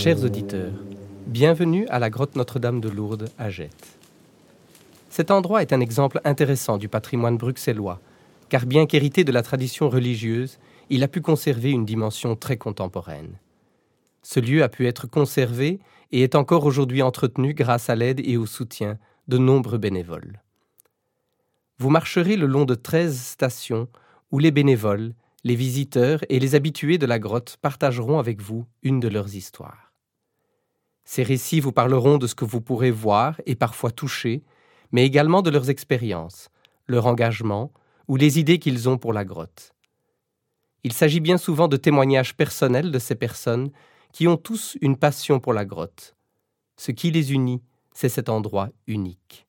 Chers auditeurs, bienvenue à la grotte Notre-Dame de Lourdes à Gêtes. Cet endroit est un exemple intéressant du patrimoine bruxellois, car bien qu'hérité de la tradition religieuse, il a pu conserver une dimension très contemporaine. Ce lieu a pu être conservé et est encore aujourd'hui entretenu grâce à l'aide et au soutien de nombreux bénévoles. Vous marcherez le long de 13 stations où les bénévoles, les visiteurs et les habitués de la grotte partageront avec vous une de leurs histoires. Ces récits vous parleront de ce que vous pourrez voir et parfois toucher, mais également de leurs expériences, leur engagement ou les idées qu'ils ont pour la grotte. Il s'agit bien souvent de témoignages personnels de ces personnes qui ont tous une passion pour la grotte. Ce qui les unit, c'est cet endroit unique.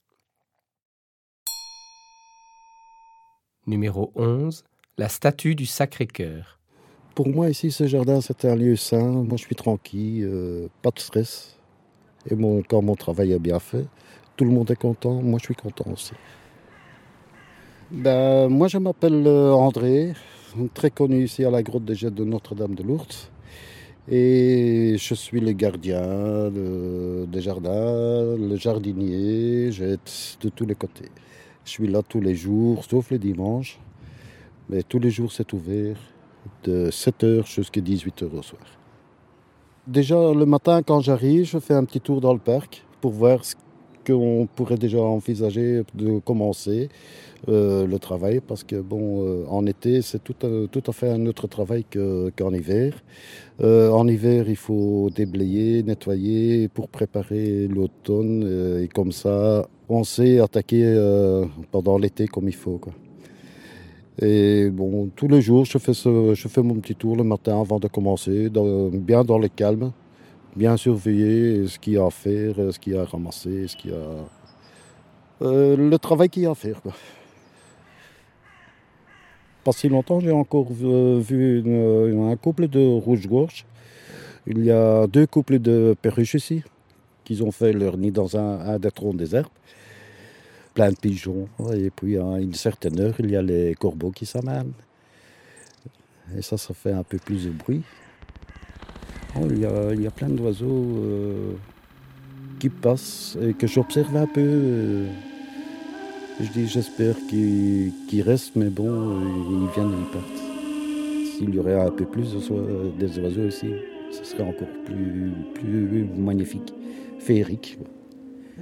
Numéro 11, la statue du Sacré-Cœur. Pour moi, ici, ce jardin, c'est un lieu sain. Moi, je suis tranquille, pas de stress. Et quand mon travail est bien fait, tout le monde est content. Moi, je suis content aussi. Moi, je m'appelle André, très connu ici à la grotte des Gêtes de Notre-Dame de Lourdes. Et je suis le gardien des jardins, le jardinier, j'aide de tous les côtés. Je suis là tous les jours, sauf les dimanches. Mais tous les jours, c'est ouvert de 7h jusqu'à 18h au soir. Déjà, le matin, quand j'arrive, je fais un petit tour dans le parc pour voir ce qu'on pourrait déjà envisager de commencer le travail. Parce que, en été, c'est tout à fait un autre travail qu'en hiver. En hiver, il faut déblayer, nettoyer pour préparer l'automne. Et comme ça, on sait attaquer pendant l'été comme il faut, quoi. Et tous les jours, je fais mon petit tour le matin avant de commencer, bien dans le calme, bien surveiller ce qu'il y a à faire, ce qu'il y a à ramasser, le travail qu'il y a à faire, quoi. Pas si longtemps, j'ai encore vu un couple de rouge-gorge. Il y a 2 couples de perruches ici, qui ont fait leur nid dans un des troncs des arbres. Plein de pigeons. Et puis, à une certaine heure, il y a les corbeaux qui s'amènent. Et ça fait un peu plus de bruit. Il y a plein d'oiseaux qui passent et que j'observe un peu. Je dis, j'espère qu'ils restent, mais ils viennent et ils partent. S'il y aurait un peu plus des oiseaux ici, ce serait encore plus magnifique, féerique.